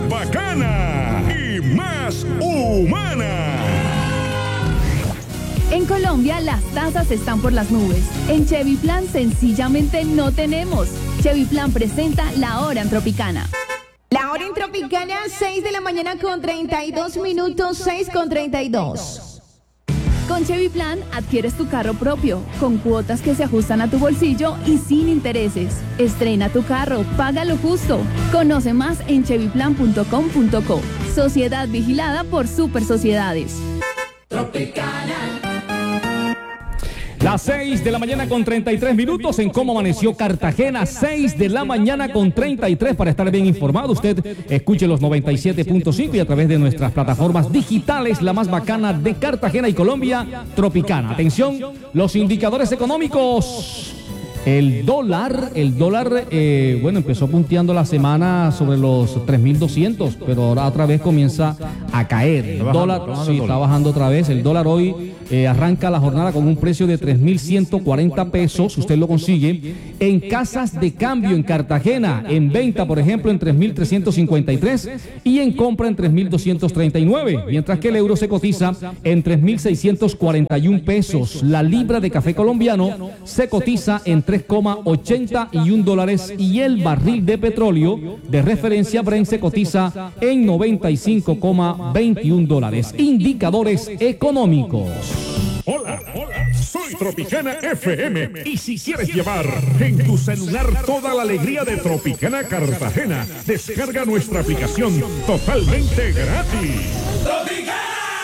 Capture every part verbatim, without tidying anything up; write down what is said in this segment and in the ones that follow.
bacana y más humana. En Colombia las tasas están por las nubes. En Chevy Plan sencillamente no tenemos. Chevy Plan presenta La Hora en Tropicana. La Hora en Tropicana, seis de la mañana con treinta y dos minutos, seis con treinta y dos. Con Chevy Plan adquieres tu carro propio, con cuotas que se ajustan a tu bolsillo y sin intereses. Estrena tu carro, págalo justo. Conoce más en chevy plan punto com punto co. Sociedad vigilada por Super Sociedades. Tropicana. Las seis de la mañana con treinta y tres minutos en Cómo Amaneció Cartagena. seis de la mañana con treinta y tres. Para estar bien informado, usted escuche los noventa y siete punto cinco y a través de nuestras plataformas digitales, la más bacana de Cartagena y Colombia, Tropicana. Atención, los indicadores económicos. El dólar, el dólar, eh, bueno, empezó punteando la semana sobre los tres mil doscientos, pero ahora otra vez comienza a caer. El dólar, sí, está bajando otra vez. El dólar hoy eh, arranca la jornada con un precio de tres mil ciento cuarenta pesos. Usted lo consigue en casas de cambio en Cartagena. En venta, por ejemplo, en tres mil trescientos cincuenta y tres y en compra en tres mil doscientos treinta y nueve. Mientras que el euro se cotiza en tres mil seiscientos cuarenta y un pesos. La libra de café colombiano se cotiza en tres coma ochenta y un dólares y el barril de petróleo de referencia Brent se cotiza en noventa y cinco coma veintiún dólares. Indicadores económicos. Hola, hola, soy Tropicana F M y si quieres llevar en tu celular toda la alegría de Tropicana Cartagena, descarga nuestra aplicación totalmente gratis. Tropicana.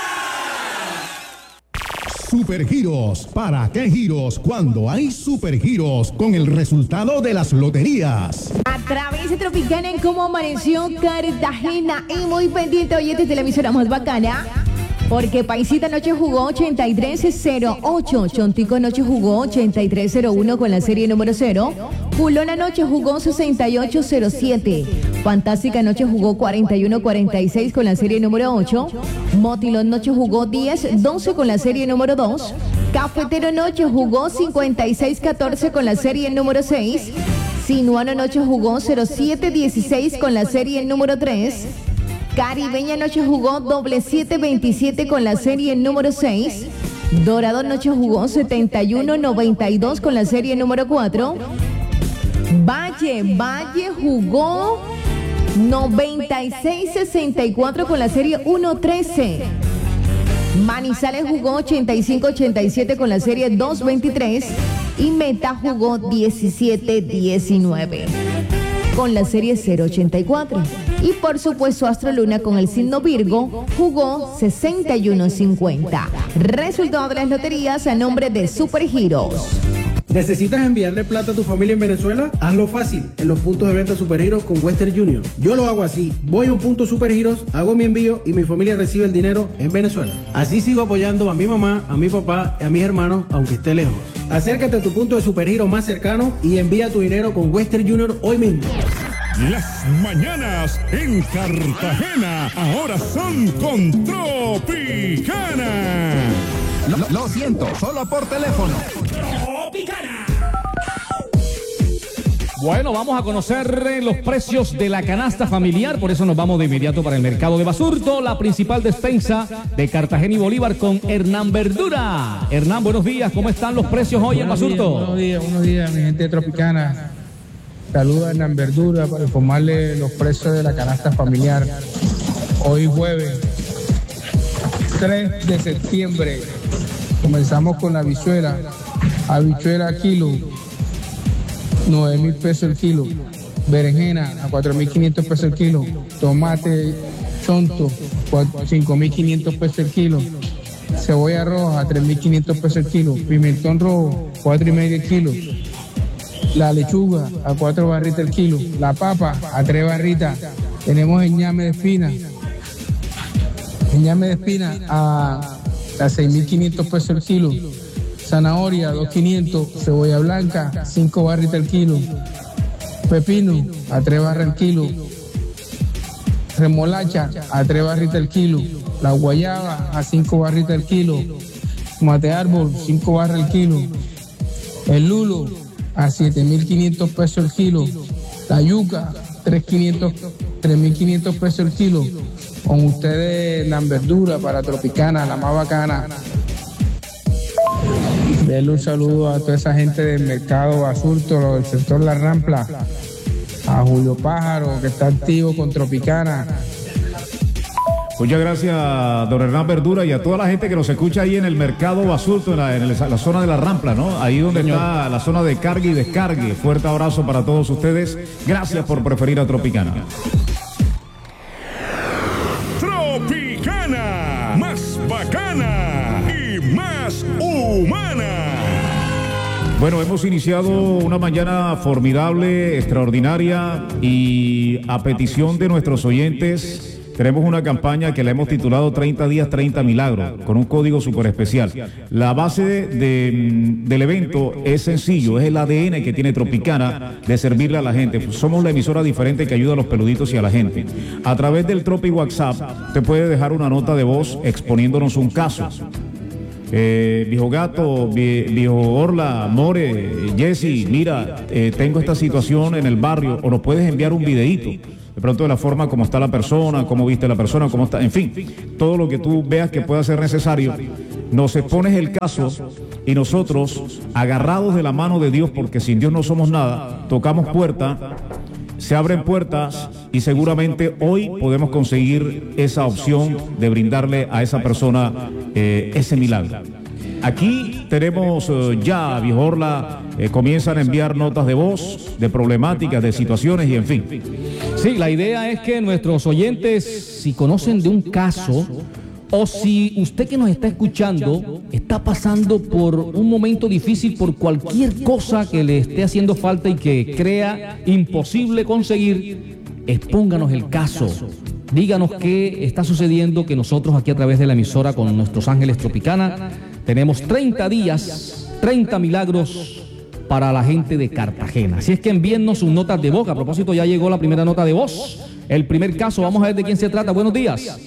Supergiros. ¿Para qué giros? Cuando hay supergiros con el resultado de las loterías. A través de Tropicana en Cómo Amaneció Cartagena. Y muy pendiente, oyentes de la emisora más bacana. Porque Paisita anoche jugó ochenta y tres cero ocho. Chontico anoche jugó ochenta y tres cero uno con la serie número cero. Julón anoche jugó sesenta y ocho cero siete. Fantástica anoche jugó cuarenta y uno cuarenta y seis con la serie número ocho. Motilón noche jugó diez doce con la serie número dos. Cafetero noche jugó cincuenta y seis catorce con la serie número seis. Sinuano noche jugó cero siete dieciséis con la serie número tres. Caribeña noche jugó doble siete veintisiete con la serie número seis. Dorado noche jugó setenta y uno noventa y dos con la serie número cuatro. Valle, Valle jugó noventa y seis sesenta y cuatro con la serie uno trece. Manizales jugó ochenta y cinco ochenta y siete con la serie dos veintitrés. Y Meta jugó diecisiete diecinueve con la serie cero ochenta y cuatro. Y por supuesto Astro Luna con el signo Virgo jugó sesenta y uno cincuenta. Resultado de las loterías a nombre de Supergiros. ¿Necesitas enviarle plata a tu familia en Venezuela? Hazlo fácil en los puntos de venta Supergiros con Western Union. Yo lo hago así. Voy a un punto Supergiros, hago mi envío y mi familia recibe el dinero en Venezuela. Así sigo apoyando a mi mamá, a mi papá y a mis hermanos, aunque esté lejos. Acércate a tu punto de Supergiros más cercano y envía tu dinero con Western Union hoy mismo. Las mañanas en Cartagena ahora son con Tropicana. Lo, lo siento, solo por teléfono. Tropicana. Bueno, vamos a conocer los precios de la canasta familiar, por eso nos vamos de inmediato para el mercado de Basurto, la principal despensa de Cartagena y Bolívar con Hernán Verdura. Hernán, buenos días, ¿cómo están los precios hoy en Basurto? Buenos días, buenos días, mi gente de Tropicana. Saludos a Hernán Verdura para informarle los precios de la canasta familiar. Hoy jueves tres de septiembre comenzamos con la habichuela. Habichuela kilo, nueve mil pesos el kilo. Berenjena a cuatro mil quinientos pesos el kilo. Tomate chonto, cinco mil quinientos pesos el kilo. Cebolla roja a tres mil quinientos pesos el kilo. Pimentón rojo, cuatro y medio el kilo. La lechuga a cuatro barritas el kilo. La papa a tres barritas. Tenemos el ñame de espina. El ñame de espina a, a seis mil quinientos pesos el kilo. Zanahoria dos mil quinientos. Cebolla blanca cinco barritas el kilo. Pepino a tres barras el kilo. Remolacha a tres barritas el kilo. La guayaba a cinco barritas el kilo. Tomate árbol cinco barras el kilo. El lulo a siete mil quinientos pesos el kilo. La yuca tres mil quinientos tres mil quinientos pesos el kilo. Con ustedes, la verdura para Tropicana, la más bacana. Denle un saludo a toda esa gente del mercado Basurto, del sector La Rampla, a Julio Pájaro, que está activo con Tropicana. Muchas gracias, don Hernán Verdura, y a toda la gente que nos escucha ahí en el mercado Basurto, en la, en el, la zona de La Rampla, ¿no? Ahí donde Señor. Está la zona de carga y descargue. Fuerte abrazo para todos ustedes. Gracias por preferir a Tropicana. Tropicana, más bacana y más humana. Bueno, hemos iniciado una mañana formidable, extraordinaria, y a petición de nuestros oyentes tenemos una campaña que la hemos titulado treinta días, treinta milagros, con un código súper especial. La base de, de, del evento es sencillo, es el A D N que tiene Tropicana de servirle a la gente. Somos la emisora diferente que ayuda a los peluditos y a la gente. A través del Tropi WhatsApp te puede dejar una nota de voz exponiéndonos un caso. Eh, viejo Gato, vie, viejo Orla, More, Jessy, mira, eh, tengo esta situación en el barrio, o nos puedes enviar un videíto, de pronto de la forma como está la persona, cómo viste la persona, cómo está, en fin, todo lo que tú veas que pueda ser necesario, nos expones el caso y nosotros, agarrados de la mano de Dios, porque sin Dios no somos nada, tocamos puerta, se abren puertas y seguramente hoy podemos conseguir esa opción de brindarle a esa persona eh, ese milagro. Aquí tenemos eh, ya, viejo Orla, eh, comienzan a enviar notas de voz, de problemáticas, de situaciones y en fin. Sí, la idea es que nuestros oyentes, si conocen de un caso, o si usted que nos está escuchando está pasando por un momento difícil por cualquier cosa que le esté haciendo falta y que crea imposible conseguir, expónganos el caso. Díganos qué está sucediendo, que nosotros aquí a través de la emisora con nuestros Ángeles Tropicana tenemos treinta días, treinta milagros para la gente de Cartagena. Así es que envíennos sus notas de voz. A propósito, ya llegó la primera nota de voz. El primer caso, vamos a ver de quién se trata. Buenos días.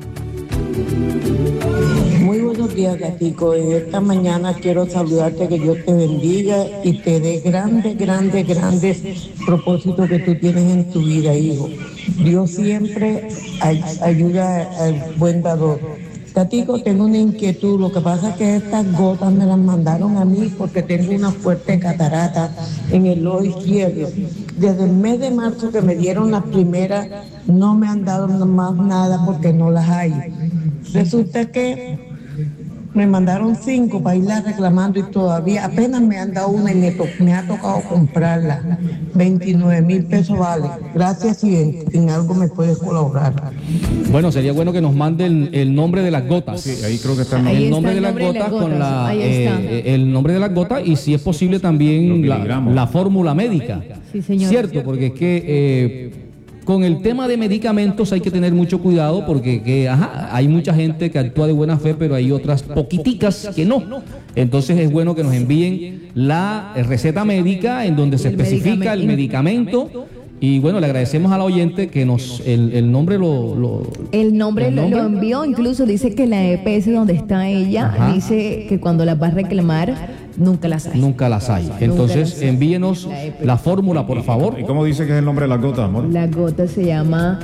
Muy buenos días, Gatico. En esta mañana quiero saludarte, que Dios te bendiga y te dé grandes, grandes, grandes propósitos que tú tienes en tu vida, hijo. Dios siempre ay- ayuda al buen dador. Gatico, tengo una inquietud. Lo que pasa es que estas gotas me las mandaron a mí porque tengo una fuerte catarata en el ojo izquierdo. Desde el mes de marzo que me dieron las primeras, no me han dado más nada porque no las hay. Resulta que me mandaron cinco para irla reclamando y todavía apenas me han dado una y me, to- me ha tocado comprarla. veintinueve mil pesos vale. Gracias, si en, en algo me puedes colaborar. Bueno, sería bueno que nos manden el nombre de las gotas. Sí, ahí creo que está el el nombre. nombre, está de, el las nombre de gotas las con gotas. la Ahí eh, está. eh, el nombre de las gotas y si es posible también Los la, miligramos. la fórmula médica. Sí, señor. Cierto, porque es que eh, con el tema de medicamentos hay que tener mucho cuidado porque que, ajá, hay mucha gente que actúa de buena fe, pero hay otras poquiticas que no. Entonces es bueno que nos envíen la eh, receta médica en donde se El especifica el medicamento. Y bueno, le agradecemos a la oyente que nos el, el nombre lo, lo El nombre, ¿El lo- nombre? Lo, envió, incluso dice que la E P S donde está ella, Ajá. dice que cuando las va a reclamar, nunca las hay. nunca las hay. Entonces las hay. envíenos La E P S. la fórmula, por favor. ¿Y cómo dice que es el nombre de las gotas, amor? La gota se llama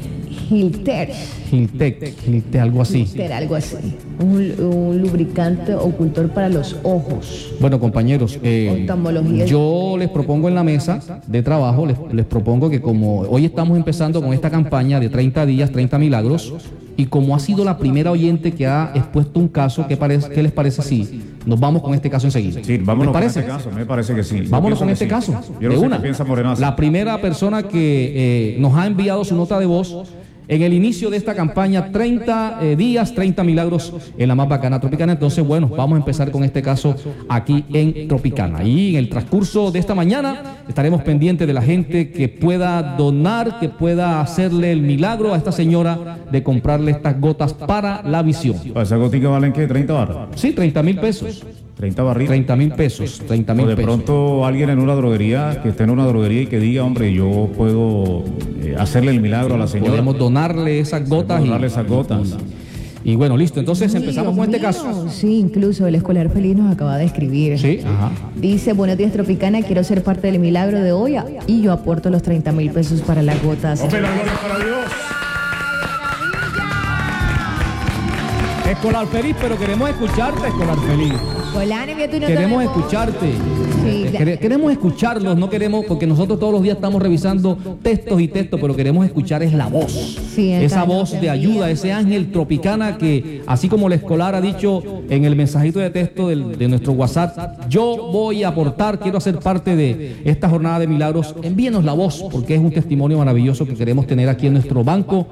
Hilter, Giltec, Giltec, algo así. Hilter, algo así. Un, un lubricante ocultor para los ojos. Bueno, compañeros, eh, Oftalmología. yo les propongo en la mesa de trabajo, les, les propongo que como hoy estamos empezando con esta campaña de treinta días, treinta milagros, y como ha sido la primera oyente que ha expuesto un caso, ¿qué, parece, qué les parece si nos vamos con este caso enseguida? Sí, vámonos ¿Les con parece? este caso, me parece que sí. Yo Vámonos pienso con que este sí. caso. Yo no de sé una. qué piensa Morenaza. La primera persona que eh, nos ha enviado su nota de voz en el inicio de esta campaña, treinta eh, días, treinta milagros en la más bacana Tropicana. Entonces, bueno, vamos a empezar con este caso aquí en Tropicana. Y en el transcurso de esta mañana estaremos pendientes de la gente que pueda donar, que pueda hacerle el milagro a esta señora de comprarle estas gotas para la visión. ¿Esas goticas valen qué? ¿treinta barras? Sí, treinta mil pesos. ¿treinta barritas? treinta mil pesos. treinta mil O de pesos. pronto alguien en una droguería, que esté en una droguería y que diga, hombre, yo puedo eh, hacerle el milagro a la señora. Podemos donarle esas gotas. Podemos darle esas gotas. Y bueno, listo, entonces empezamos con este caso. Sí, incluso el escolar feliz nos acaba de escribir. Sí, ajá. Dice, buenos días Tropicana, quiero ser parte del milagro de hoy y yo aporto los treinta mil pesos para las gotas. ¡Hombre, la gloria para Dios! Escolar feliz, pero queremos escucharte, escolar feliz. Escolar, envía tu nota Queremos de voz. escucharte. Sí, Eh, quere- queremos escucharlos, no queremos, porque nosotros todos los días estamos revisando textos y textos, pero queremos escuchar es la voz. Sí, Esa acá voz nos de envía. ayuda, ese ángel Tropicana que, así como el escolar ha dicho en el mensajito de texto del- de nuestro WhatsApp, yo voy a aportar, quiero hacer parte de esta jornada de milagros. Envíenos la voz, porque es un testimonio maravilloso que queremos tener aquí en nuestro banco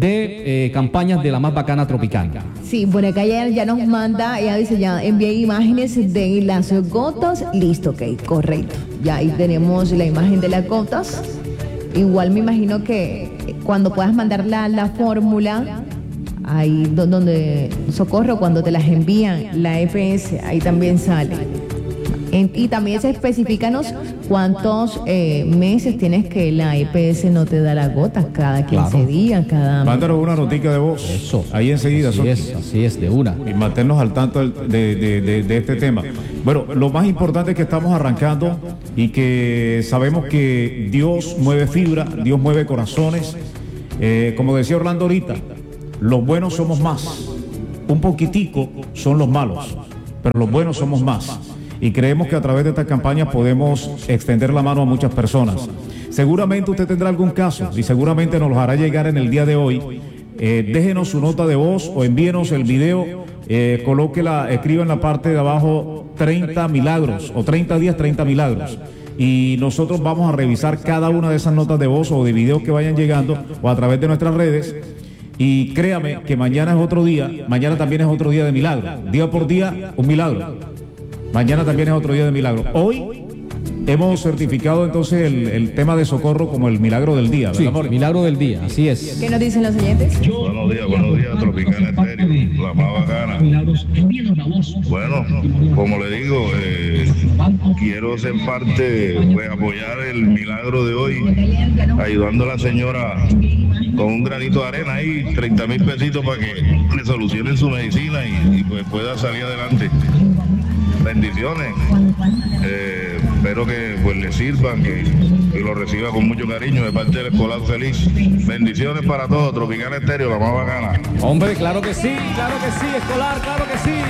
de eh, campañas de la más bacana Tropicana. Sí, por acá ya, ya nos manda, ella dice, ya envié imágenes de las gotas, listo, ok, correcto. Ya ahí tenemos la imagen de las gotas. Igual me imagino que cuando puedas mandar la, la fórmula, ahí do- donde Socorro, cuando te las envían, la F S, ahí también sale. En- y también se especificanos cuántos eh, meses tienes que la E P S no te da las gotas, cada quince Claro. días, cada... Mándanos una notica de voz. Eso. Ahí enseguida. Así Soki. es, así es, de una. Y mantenernos al tanto del- de, de- de- de este tema. Bueno, lo más importante es que estamos arrancando y que sabemos que Dios mueve fibra, Dios mueve corazones. Eh, como decía Orlando ahorita, los buenos somos más. Un poquitico son los malos, pero los buenos somos más. Y creemos que a través de esta campaña podemos extender la mano a muchas personas. Seguramente usted tendrá algún caso y seguramente nos los hará llegar en el día de hoy. Eh, déjenos su nota de voz o envíenos el video, eh, colóquela, escriba en la parte de abajo treinta milagros o treinta días, treinta milagros. Y nosotros vamos a revisar cada una de esas notas de voz o de videos que vayan llegando o a través de nuestras redes. Y créame que mañana es otro día, mañana también es otro día de milagro. Día por día, un milagro. Mañana también es otro día de milagro. Hoy hemos certificado entonces el, el tema de Socorro como el milagro del día, ¿verdad, Sí, amor? milagro del día, así es. ¿Qué nos dicen los oyentes? Buenos días, buenos días, Tropicana Estéreo, la más bacana. Bueno, como le digo, eh, quiero ser parte, pues apoyar el milagro de hoy, ayudando a la señora con un granito de arena ahí, treinta mil pesitos para que le solucionen su medicina y, y pues pueda salir adelante. Bendiciones. Eh, espero que pues le sirvan, que, que lo reciba con mucho cariño de parte del escolar feliz. Bendiciones para todos, Tropicana Estéreo, la más bacana. Hombre, claro que sí, claro que sí, escolar, claro que sí.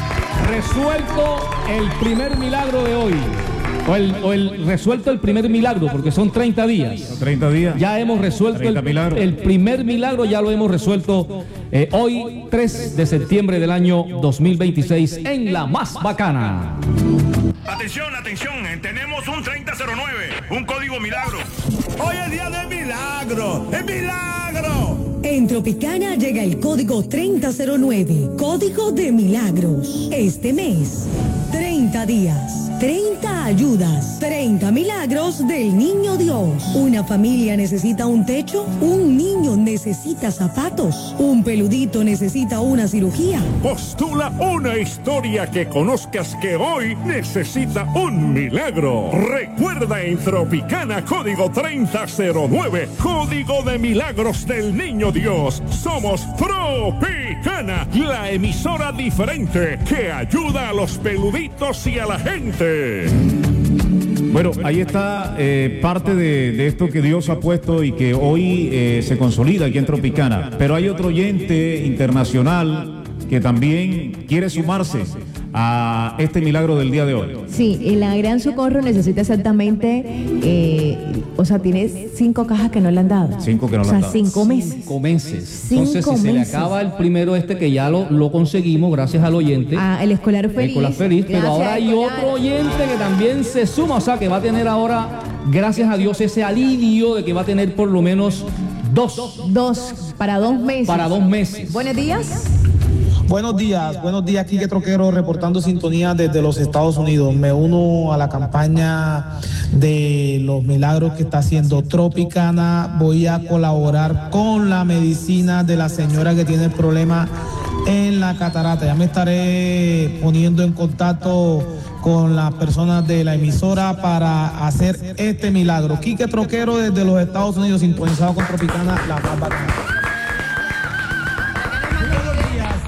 Resuelto el primer milagro de hoy. O el, o el resuelto el primer milagro, porque son treinta días. treinta días. Ya hemos resuelto el, treinta milagros. el primer milagro, ya lo hemos resuelto eh, hoy, tres de septiembre del año dos mil veintiséis, en La Más Bacana. Atención, atención, tenemos un treinta cero nueve, un código milagro. Hoy es día de milagro, es milagro. En Tropicana llega el código treinta cero nueve, código de milagros. Este mes, treinta días, treinta ayudas, treinta milagros del Niño Dios. Una familia necesita un techo, un niño necesita zapatos, un peludito necesita una cirugía. Postula una historia que conozcas que hoy necesita un milagro. Recuerda en Tropicana, código treinta cero nueve, código de milagros del Niño Dios. Somos Tropicana, la emisora diferente que ayuda a los peluditos y a la gente. Bueno, ahí está eh, parte de, de esto que Dios ha puesto y que hoy eh, se consolida aquí en Tropicana. Pero hay otro oyente internacional que también quiere sumarse a este milagro del día de hoy. Sí, y la Gran Socorro necesita exactamente, eh, o sea, tiene cinco cajas que no le han dado. Cinco que no o le sea, han dado. cinco meses. Cinco meses. Cinco Entonces, si se le meses. acaba el primero este, que ya lo, lo conseguimos gracias al oyente. Ah, el escolar el feliz. escolar feliz, pero Gracias, ahora hay escolar. otro oyente que también se suma, o sea, que va a tener ahora, gracias a Dios, ese alivio de que va a tener por lo menos dos. Dos, para dos meses. Para dos meses. Buenos días. Buenos días, buenos días, Quique Troquero reportando sintonía desde los Estados Unidos. Me uno a la campaña de los milagros que está haciendo Tropicana. Voy a colaborar con la medicina de la señora que tiene el problema en la catarata. Ya me estaré poniendo en contacto con las personas de la emisora para hacer este milagro. Quique Troquero desde los Estados Unidos, sintonizado con Tropicana, la más bacana.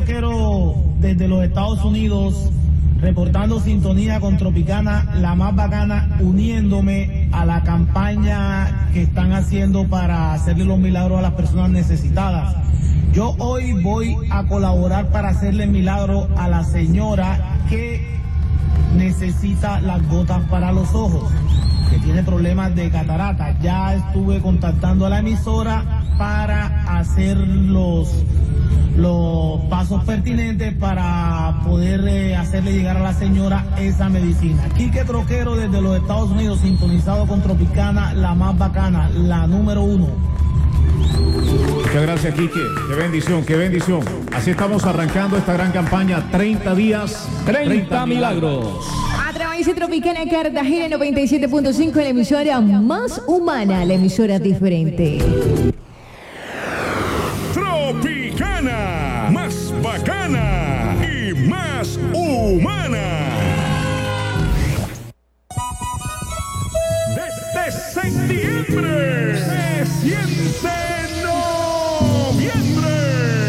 troquero desde los Estados Unidos, reportando sintonía con Tropicana, la más bacana, uniéndome a la campaña que están haciendo para hacerle los milagros a las personas necesitadas. Yo hoy voy a colaborar para hacerle milagro a la señora que necesita las gotas para los ojos, que tiene problemas de catarata. Ya estuve contactando a la emisora para hacer los, los pasos pertinentes para poder eh, hacerle llegar a la señora esa medicina. Quique Troquero desde los Estados Unidos, sintonizado con Tropicana, la más bacana, la número uno. Muchas gracias, Quique. Qué bendición, qué bendición. Así estamos arrancando esta gran campaña, treinta días, treinta milagros. A través de Tropicana Cartagena noventa y siete punto cinco, la emisora más humana, la emisora diferente.